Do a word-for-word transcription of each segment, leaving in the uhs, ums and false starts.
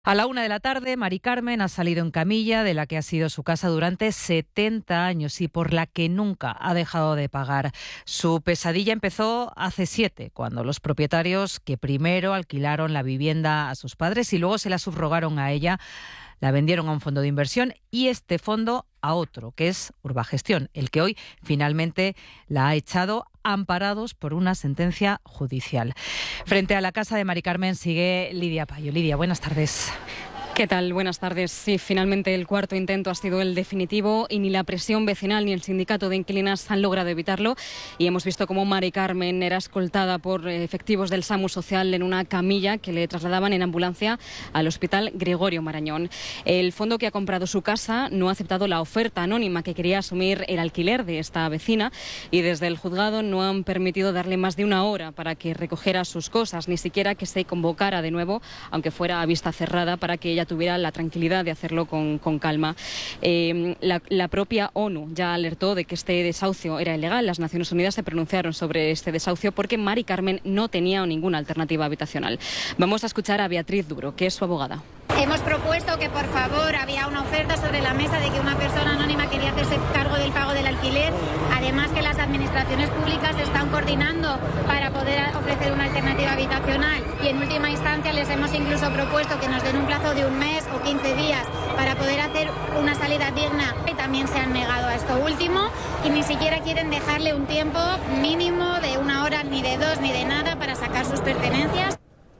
A la una de la tarde, Mari Carmen ha salido en camilla de la que ha sido su casa durante setenta años y por la que nunca ha dejado de pagar. Su pesadilla empezó hace siete, cuando los propietarios que primero alquilaron la vivienda a sus padres y luego se la subrogaron a ella, la vendieron a un fondo de inversión y este fondo a otro, que es Urbagestión, el que hoy finalmente la ha echado, amparados por una sentencia judicial. Frente a la casa de Mari Carmen sigue Lidia Payo. Lidia, buenas tardes. ¿Qué tal? Buenas tardes. Sí, finalmente el cuarto intento ha sido el definitivo y ni la presión vecinal ni el sindicato de inquilinas han logrado evitarlo y hemos visto cómo Mari Carmen era escoltada por efectivos del SAMU Social en una camilla que le trasladaban en ambulancia al Hospital Gregorio Marañón. El fondo que ha comprado su casa no ha aceptado la oferta anónima que quería asumir el alquiler de esta vecina y desde el juzgado no han permitido darle más de una hora para que recogiera sus cosas, ni siquiera que se convocara de nuevo, aunque fuera a vista cerrada, para que ella tuviera la tranquilidad de hacerlo con, con calma. Eh, la, la propia ONU ya alertó de que este desahucio era ilegal. Las Naciones Unidas se pronunciaron sobre este desahucio porque Mari Carmen no tenía ninguna alternativa habitacional. Vamos a escuchar a Beatriz Duro, que es su abogada. Hemos propuesto que, por favor, había una oferta sobre la mesa de que una persona anónima quería hacerse cargo del pago del alquiler. Además, que las administraciones públicas se están coordinando para poder ofrecer una alternativa habitacional. Y en última instancia les hemos incluso propuesto que nos den un plazo de un mes o quince días para poder hacer una salida digna. Y también se han negado a esto último y ni siquiera quieren dejarle un tiempo mínimo de una hora, ni de dos, ni de nada para sacar sus pertenencias.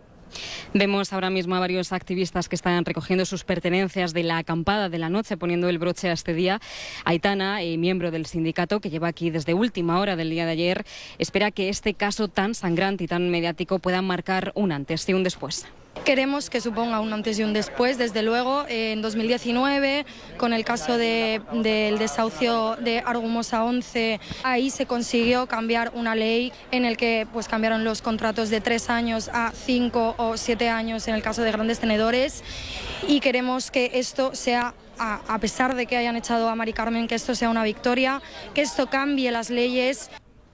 Vemos ahora mismo a varios activistas que están recogiendo sus pertenencias de la acampada de la noche, poniendo el broche a este día. Aitana, eh, miembro del sindicato, que lleva aquí desde última hora del día de ayer, espera que este caso tan sangrante y tan mediático pueda marcar un antes y un después. Queremos que suponga un antes y un después, desde luego. En dos mil diecinueve, con el caso de, del desahucio de Argumosa once, ahí se consiguió cambiar una ley en el que pues, cambiaron los contratos de tres años a cinco o siete años en el caso de grandes tenedores y queremos que esto sea, a, a pesar de que hayan echado a Mari Carmen, que esto sea una victoria, que esto cambie las leyes.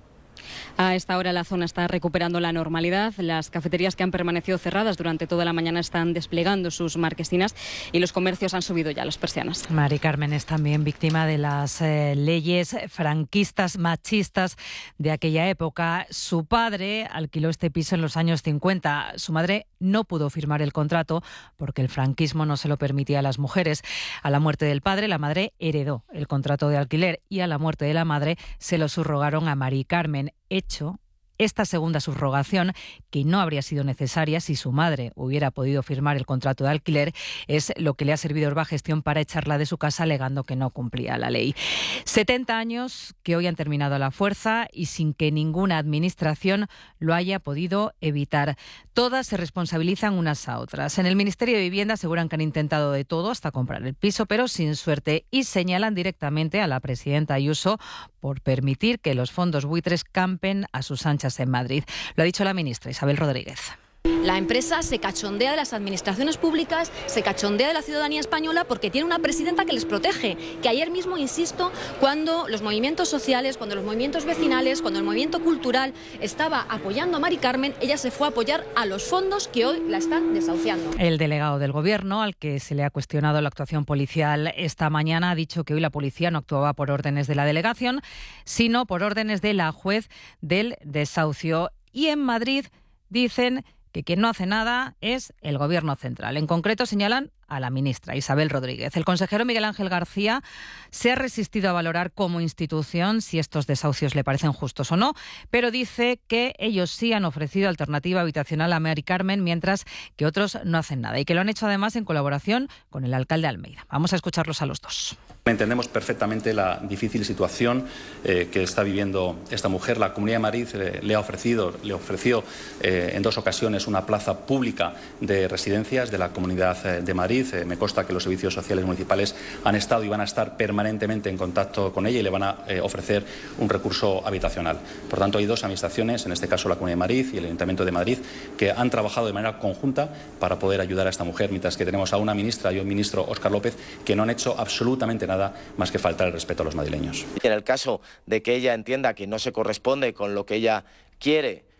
A esta hora la zona está recuperando la normalidad. Las cafeterías que han permanecido cerradas durante toda la mañana están desplegando sus marquesinas y los comercios han subido ya las persianas. Mari Carmen es también víctima de las eh, leyes franquistas, machistas de aquella época. Su padre alquiló este piso en los años cincuenta. Su madre no pudo firmar el contrato porque el franquismo no se lo permitía a las mujeres. A la muerte del padre, la madre heredó el contrato de alquiler y a la muerte de la madre se lo subrogaron a Mari Carmen. Hecho, esta segunda subrogación, que no habría sido necesaria si su madre hubiera podido firmar el contrato de alquiler, es lo que le ha servido a Urbagestión para echarla de su casa alegando que no cumplía la ley. setenta años que hoy han terminado a la fuerza y sin que ninguna administración lo haya podido evitar. Todas se responsabilizan unas a otras. En el Ministerio de Vivienda aseguran que han intentado de todo hasta comprar el piso, pero sin suerte, y señalan directamente a la presidenta Ayuso por permitir que los fondos buitres campen a sus anchas en Madrid. Lo ha dicho la ministra Isabel Rodríguez. La empresa se cachondea de las administraciones públicas, se cachondea de la ciudadanía española porque tiene una presidenta que les protege. Que ayer mismo, insisto, cuando los movimientos sociales, cuando los movimientos vecinales, cuando el movimiento cultural estaba apoyando a Mari Carmen, ella se fue a apoyar a los fondos que hoy la están desahuciando. El delegado del Gobierno, al que se le ha cuestionado la actuación policial esta mañana, ha dicho que hoy la policía no actuaba por órdenes de la delegación, sino por órdenes de la juez del desahucio. Y en Madrid dicen que quien no hace nada es el Gobierno central. En concreto señalan a la ministra Isabel Rodríguez. El consejero Miguel Ángel García se ha resistido a valorar como institución si estos desahucios le parecen justos o no, pero dice que ellos sí han ofrecido alternativa habitacional a Mari Carmen, mientras que otros no hacen nada y que lo han hecho además en colaboración con el alcalde Almeida. Vamos a escucharlos a los dos. Entendemos perfectamente la difícil situación eh, que está viviendo esta mujer. La Comunidad de Madrid eh, le ha ofrecido, le ofreció eh, en dos ocasiones una plaza pública de residencias de la Comunidad eh, de Madrid. Eh, me consta que los servicios sociales municipales han estado y van a estar permanentemente en contacto con ella y le van a eh, ofrecer un recurso habitacional. Por tanto, hay dos administraciones, en este caso la Comunidad de Madrid y el Ayuntamiento de Madrid, que han trabajado de manera conjunta para poder ayudar a esta mujer, mientras que tenemos a una ministra y un ministro, Óscar López, que no han hecho absolutamente nada más que faltar el respeto a los madrileños. En el caso de que ella entienda que no se corresponde con lo que ella quiere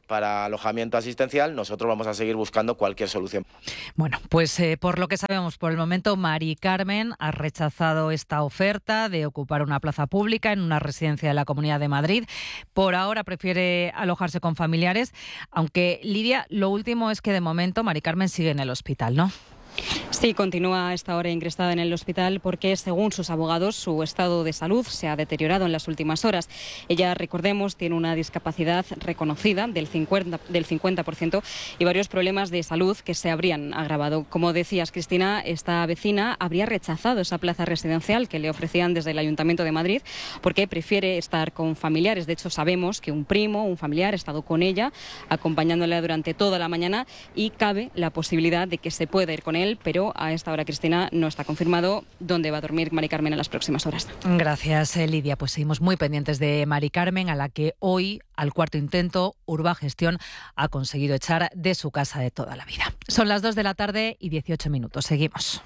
para alojamiento asistencial, nosotros vamos a seguir buscando cualquier solución. Bueno, pues eh, por lo que sabemos por el momento, Mari Carmen ha rechazado esta oferta de ocupar una plaza pública en una residencia de la Comunidad de Madrid. Por ahora prefiere alojarse con familiares, aunque, Lidia, lo último es que de momento Mari Carmen sigue en el hospital, ¿no? Sí, continúa a esta hora ingresada en el hospital porque, según sus abogados, su estado de salud se ha deteriorado en las últimas horas. Ella, recordemos, tiene una discapacidad reconocida del cincuenta, del cincuenta por ciento y varios problemas de salud que se habrían agravado. Como decías, Cristina, esta vecina habría rechazado esa plaza residencial que le ofrecían desde el Ayuntamiento de Madrid porque prefiere estar con familiares. De hecho, sabemos que un primo, un familiar, ha estado con ella, acompañándola durante toda la mañana, y cabe la posibilidad de que se pueda ir con él, pero a esta hora, Cristina, no está confirmado dónde va a dormir Mari Carmen en las próximas horas. Gracias, Lidia. Pues seguimos muy pendientes de Mari Carmen, a la que hoy, al cuarto intento, Urbagestión ha conseguido echar de su casa de toda la vida. Son las dos de la tarde y dieciocho minutos. Seguimos.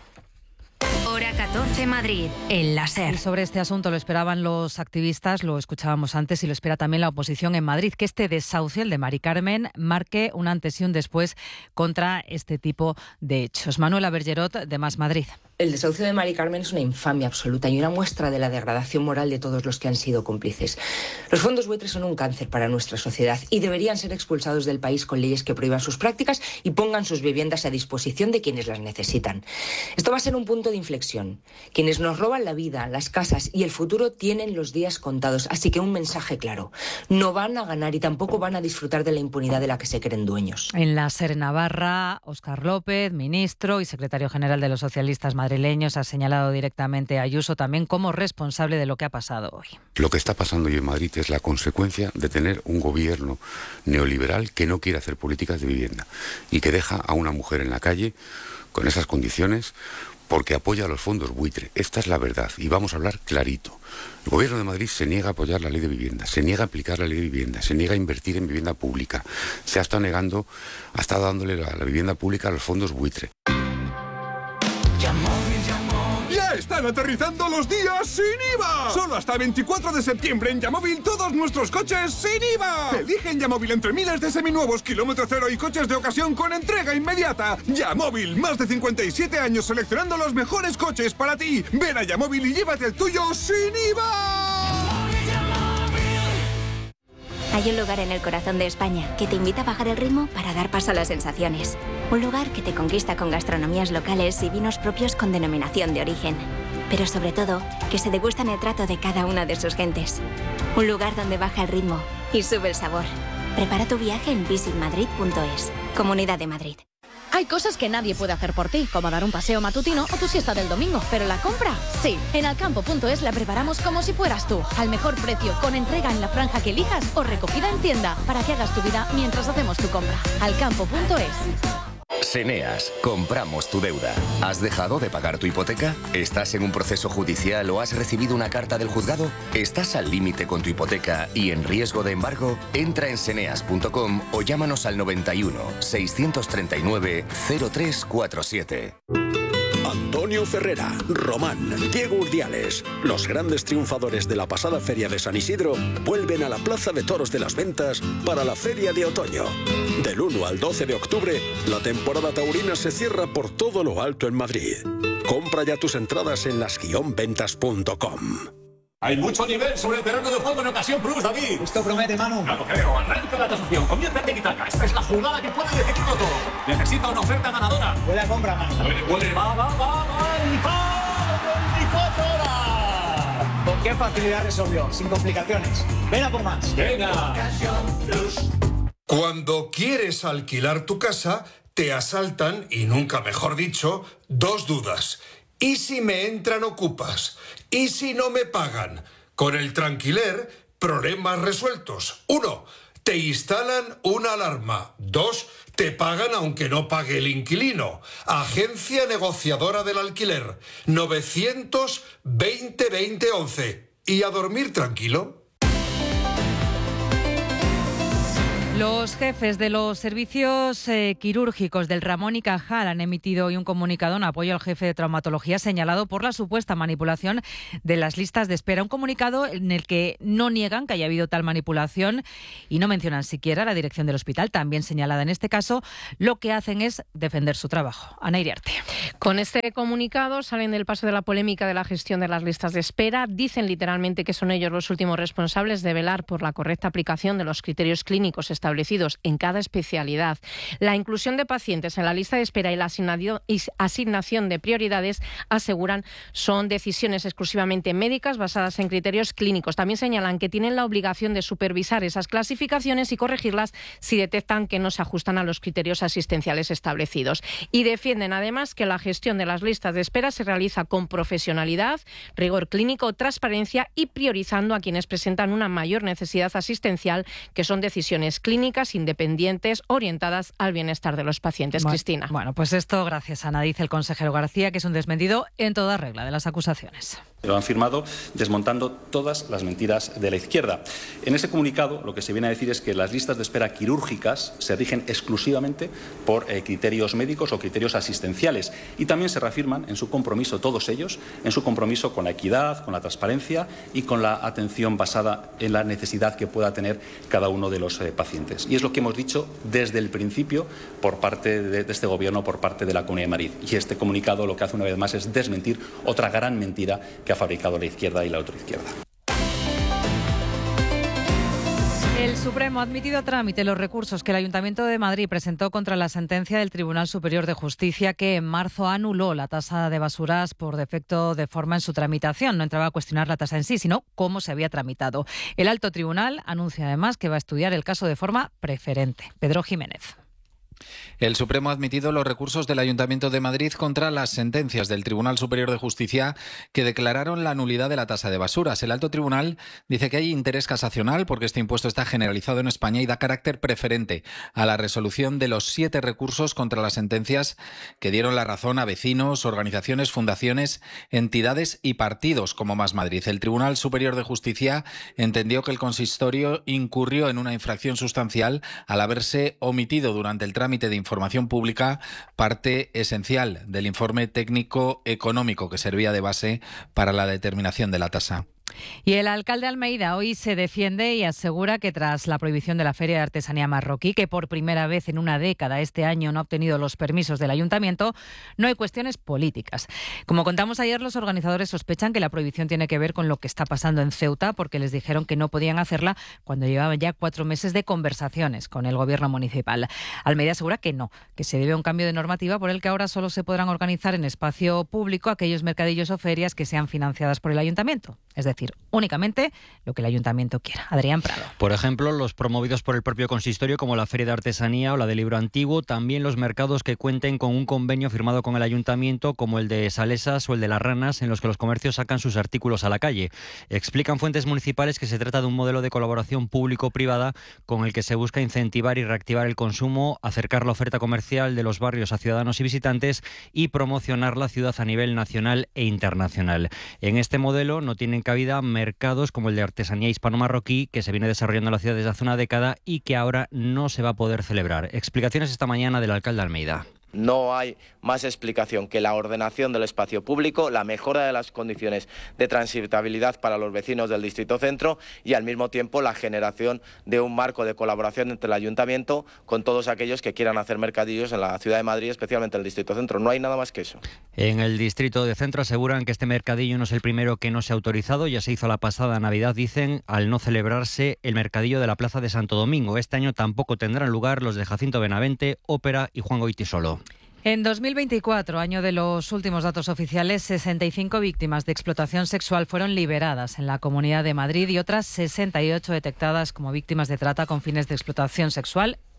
Hora catorce, Madrid, el láser. Y sobre este asunto lo esperaban los activistas, lo escuchábamos antes, y lo espera también la oposición en Madrid, que este desahucio, el de Mari Carmen, marque un antes y un después contra este tipo de hechos. Manuela Bergerot, de Más Madrid. El desahucio de Mari Carmen es una infamia absoluta y una muestra de la degradación moral de todos los que han sido cómplices. Los fondos buitre son un cáncer para nuestra sociedad y deberían ser expulsados del país con leyes que prohíban sus prácticas y pongan sus viviendas a disposición de quienes las necesitan. Esto va a ser un punto de inflexión. Quienes nos roban la vida, las casas y el futuro tienen los días contados, así que un mensaje claro. No van a ganar y tampoco van a disfrutar de la impunidad de la que se creen dueños. En la SER Navarra, Óscar López, ministro y secretario general de los socialistas madrileños, ha señalado directamente a Ayuso también como responsable de lo que ha pasado hoy. Lo que está pasando hoy en Madrid es la consecuencia de tener un gobierno neoliberal que no quiere hacer políticas de vivienda y que deja a una mujer en la calle con esas condiciones porque apoya a los fondos buitre. Esta es la verdad y vamos a hablar clarito. El Gobierno de Madrid se niega a apoyar la ley de vivienda, se niega a aplicar la ley de vivienda, se niega a invertir en vivienda pública, se ha estado negando, ha estado dándole la, la vivienda pública a los fondos buitre. ¡Ya están aterrizando los días sin I V A! Solo hasta el veinticuatro de septiembre en Yamóvil todos nuestros coches sin I V A. Elige en Yamóvil entre miles de seminuevos, kilómetro cero y coches de ocasión con entrega inmediata. Yamóvil, más de cincuenta y siete años seleccionando los mejores coches para ti. Ven a Yamóvil y llévate el tuyo sin I V A. Hay un lugar en el corazón de España que te invita a bajar el ritmo para dar paso a las sensaciones. Un lugar que te conquista con gastronomías locales y vinos propios con denominación de origen. Pero sobre todo, que se degustan el trato de cada una de sus gentes. Un lugar donde baja el ritmo y sube el sabor. Prepara tu viaje en visit madrid punto es. Comunidad de Madrid. Hay cosas que nadie puede hacer por ti, como dar un paseo matutino o tu siesta del domingo, pero la compra, sí. En alcampo punto es la preparamos como si fueras tú, al mejor precio, con entrega en la franja que elijas o recogida en tienda, para que hagas tu vida mientras hacemos tu compra. alcampo punto es. Seneas, compramos tu deuda. ¿Has dejado de pagar tu hipoteca? ¿Estás en un proceso judicial o has recibido una carta del juzgado? ¿Estás al límite con tu hipoteca y en riesgo de embargo? Entra en seneas punto com o llámanos al noventa y uno, seiscientos treinta y nueve, cero tres cuarenta y siete. Antonio Ferrera, Román, Diego Urdiales, los grandes triunfadores de la pasada Feria de San Isidro, vuelven a la Plaza de Toros de las Ventas para la Feria de Otoño. Del uno al doce de octubre, la temporada taurina se cierra por todo lo alto en Madrid. Compra ya tus entradas en las guion ventas punto com. Hay mucho nivel sobre el terreno de juego en Ocasión Plus, David. Esto promete, Manu. No lo creo. Arranca la tasación. Comienza el tiki-taka. Esta es la jugada que puede decidirlo todo. Necesita una oferta ganadora. Puede compra, Manu. Puede, puede. Va, va, va, va. Y va. veinticuatro horas. ¿Con qué facilidad resolvió? Sin complicaciones. Ven a por más. Venga. Ocasión Plus. Cuando quieres alquilar tu casa, te asaltan, y nunca mejor dicho, dos dudas. ¿Y si me entran ocupas? ¿Y si no me pagan? Con el Tranquiler, problemas resueltos. Uno, te instalan una alarma. Dos, te pagan aunque no pague el inquilino. Agencia negociadora del alquiler. novecientos veinte veinte once. ¿Y a dormir tranquilo? Los jefes de los servicios eh, quirúrgicos del Ramón y Cajal han emitido hoy un comunicado en apoyo al jefe de traumatología señalado por la supuesta manipulación de las listas de espera. Un comunicado en el que no niegan que haya habido tal manipulación y no mencionan siquiera la dirección del hospital, también señalada en este caso. Lo que hacen es defender su trabajo. Ana Iriarte. Con este comunicado salen del paso de la polémica de la gestión de las listas de espera. Dicen literalmente que son ellos los últimos responsables de velar por la correcta aplicación de los criterios clínicos establecidos en cada especialidad. La inclusión de pacientes en la lista de espera y la asignación de prioridades, aseguran, son decisiones exclusivamente médicas basadas en criterios clínicos. También señalan que tienen la obligación de supervisar esas clasificaciones y corregirlas si detectan que no se ajustan a los criterios asistenciales establecidos. Y defienden además que la gestión de las listas de espera se realiza con profesionalidad, rigor clínico, transparencia y priorizando a quienes presentan una mayor necesidad asistencial, que son decisiones clínicas independientes orientadas al bienestar de los pacientes. Bueno, Cristina. Bueno, pues esto, gracias Ana, dice el consejero García, que es un desmentido en toda regla de las acusaciones. Lo han firmado desmontando todas las mentiras de la izquierda. En ese comunicado lo que se viene a decir es que las listas de espera quirúrgicas se rigen exclusivamente por eh, criterios médicos o criterios asistenciales, y también se reafirman en su compromiso, todos ellos, en su compromiso con la equidad, con la transparencia y con la atención basada en la necesidad que pueda tener cada uno de los eh, pacientes. Y es lo que hemos dicho desde el principio por parte de, de este Gobierno, por parte de la Comunidad de Madrid. Y este comunicado lo que hace una vez más es desmentir otra gran mentira que ha fabricado la izquierda y la ultraizquierda. El Supremo ha admitido a trámite los recursos que el Ayuntamiento de Madrid presentó contra la sentencia del Tribunal Superior de Justicia, que en marzo anuló la tasa de basuras por defecto de forma en su tramitación. No entraba a cuestionar la tasa en sí, sino cómo se había tramitado. El alto tribunal anuncia además que va a estudiar el caso de forma preferente. Pedro Jiménez. El Supremo ha admitido los recursos del Ayuntamiento de Madrid contra las sentencias del Tribunal Superior de Justicia que declararon la nulidad de la tasa de basuras. El alto tribunal dice que hay interés casacional porque este impuesto está generalizado en España y da carácter preferente a la resolución de los siete recursos contra las sentencias que dieron la razón a vecinos, organizaciones, fundaciones, entidades y partidos como Más Madrid. El Tribunal Superior de Justicia entendió que el consistorio incurrió en una infracción sustancial al haberse omitido durante el trámite de información pública parte esencial del informe técnico económico que servía de base para la determinación de la tasa. Y el alcalde de Almeida hoy se defiende y asegura que tras la prohibición de la Feria de Artesanía Marroquí, que por primera vez en una década este año no ha obtenido los permisos del ayuntamiento, no hay cuestiones políticas. Como contamos ayer, los organizadores sospechan que la prohibición tiene que ver con lo que está pasando en Ceuta, porque les dijeron que no podían hacerla cuando llevaban ya cuatro meses de conversaciones con el gobierno municipal. Almeida asegura que no, que se debe a un cambio de normativa por el que ahora solo se podrán organizar en espacio público aquellos mercadillos o ferias que sean financiadas por el ayuntamiento. Es decir, únicamente lo que el ayuntamiento quiera. Adrián Prado. Por ejemplo, los promovidos por el propio consistorio, como la Feria de Artesanía o la del Libro Antiguo, también los mercados que cuenten con un convenio firmado con el ayuntamiento, como el de Salesas o el de Las Ranas, en los que los comercios sacan sus artículos a la calle. Explican fuentes municipales que se trata de un modelo de colaboración público-privada con el que se busca incentivar y reactivar el consumo, acercar la oferta comercial de los barrios a ciudadanos y visitantes y promocionar la ciudad a nivel nacional e internacional. En este modelo no tienen cabida mercados como el de artesanía hispano-marroquí, que se viene desarrollando en la ciudad desde hace una década y que ahora no se va a poder celebrar. Explicaciones esta mañana del alcalde de Almeida. No hay más explicación que la ordenación del espacio público, la mejora de las condiciones de transitabilidad para los vecinos del Distrito Centro y al mismo tiempo la generación de un marco de colaboración entre el Ayuntamiento con todos aquellos que quieran hacer mercadillos en la ciudad de Madrid, especialmente el Distrito Centro. No hay nada más que eso. En el Distrito de Centro aseguran que este mercadillo no es el primero que no se ha autorizado. Ya se hizo la pasada Navidad, dicen, al no celebrarse el mercadillo de la Plaza de Santo Domingo. Este año tampoco tendrán lugar los de Jacinto Benavente, Ópera y Juan Goytisolo. En dos mil veinticuatro, año de los últimos datos oficiales, sesenta y cinco víctimas de explotación sexual fueron liberadas en la Comunidad de Madrid y otras sesenta y ocho detectadas como víctimas de trata con fines de explotación sexual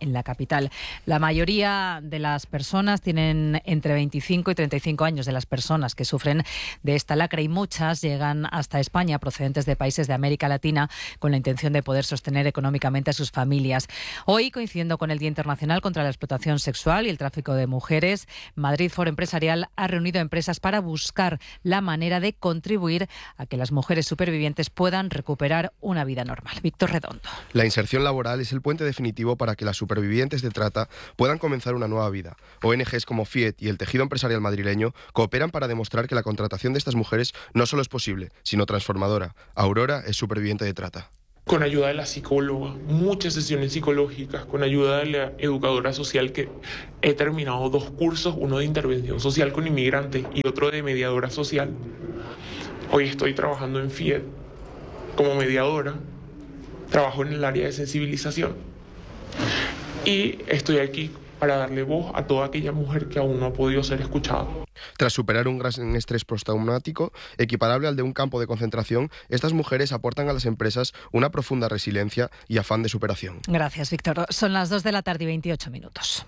en la capital. La mayoría de las personas tienen entre veinticinco y treinta y cinco años, de las personas que sufren de esta lacra, y muchas llegan hasta España procedentes de países de América Latina con la intención de poder sostener económicamente a sus familias. Hoy, coincidiendo con el Día Internacional contra la Explotación Sexual y el Tráfico de Mujeres, Madrid Foro Empresarial ha reunido a empresas para buscar la manera de contribuir a que las mujeres supervivientes puedan recuperar una vida normal. Víctor Redondo. La inserción laboral es el puente definitivo para que las supervivientes de trata puedan comenzar una nueva vida. O N Ges como Fiet y el tejido empresarial madrileño cooperan para demostrar que la contratación de estas mujeres no solo es posible, sino transformadora. Aurora es superviviente de trata. Con ayuda de la psicóloga, muchas sesiones psicológicas, con ayuda de la educadora social, que he terminado dos cursos, uno de intervención social con inmigrantes y otro de mediadora social. Hoy estoy trabajando en Fiet como mediadora, trabajo en el área de sensibilización y estoy aquí para darle voz a toda aquella mujer que aún no ha podido ser escuchada. Tras superar un gran estrés postraumático equiparable al de un campo de concentración, estas mujeres aportan a las empresas una profunda resiliencia y afán de superación. Gracias, Víctor. Son las dos de la tarde y veintiocho minutos.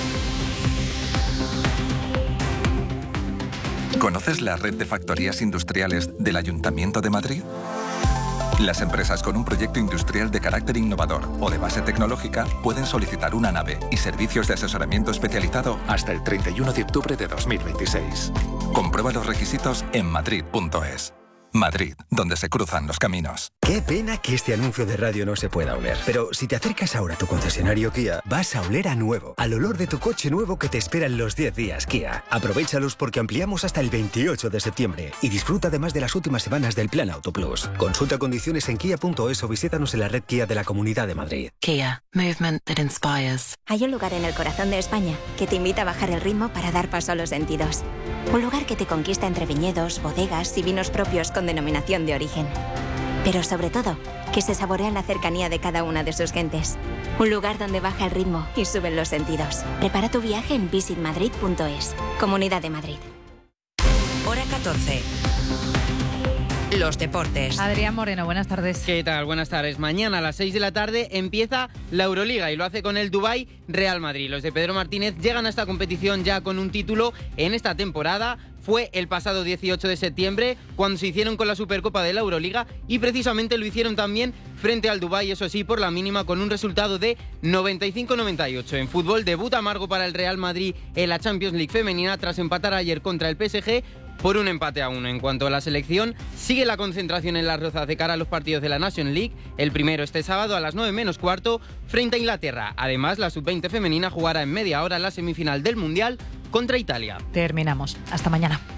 ¿Conoces la red de factorías industriales del Ayuntamiento de Madrid? Las empresas con un proyecto industrial de carácter innovador o de base tecnológica pueden solicitar una nave y servicios de asesoramiento especializado hasta el treinta y uno de octubre de dos mil veintiséis. Comprueba los requisitos en madrid punto es. Madrid, donde se cruzan los caminos. Qué pena que este anuncio de radio no se pueda oler. Pero si te acercas ahora a tu concesionario Kia, vas a oler a nuevo. Al olor de tu coche nuevo que te espera en los diez días Kia. Aprovéchalos porque ampliamos hasta el veintiocho de septiembre. Y disfruta además de las últimas semanas del Plan Auto Plus. Consulta condiciones en kia punto es o visítanos en la red Kia de la Comunidad de Madrid. Kia. Movement that inspires. Hay un lugar en el corazón de España que te invita a bajar el ritmo para dar paso a los sentidos. Un lugar que te conquista entre viñedos, bodegas y vinos propios con denominación de origen. Pero sobre todo, que se saborea en la cercanía de cada una de sus gentes. Un lugar donde baja el ritmo y suben los sentidos. Prepara tu viaje en visit madrid punto es. Comunidad de Madrid. Hora catorce. Los deportes. Adrián Moreno, buenas tardes. ¿Qué tal? Buenas tardes. Mañana a las seis de la tarde empieza la Euroliga y lo hace con el Dubái Real Madrid. Los de Pedro Martínez llegan a esta competición ya con un título en esta temporada. Fue el pasado dieciocho de septiembre cuando se hicieron con la Supercopa de la Euroliga y precisamente lo hicieron también frente al Dubái, eso sí, por la mínima, con un resultado de noventa y cinco a noventa y ocho. En fútbol, debut amargo para el Real Madrid en la Champions League femenina tras empatar ayer contra el P S G por un empate a uno. En cuanto a la selección, sigue la concentración en Las Rozas de cara a los partidos de la National League. El primero este sábado a las nueve menos cuarto frente a Inglaterra. Además, la sub veinte femenina jugará en media hora la semifinal del Mundial contra Italia. Terminamos. Hasta mañana.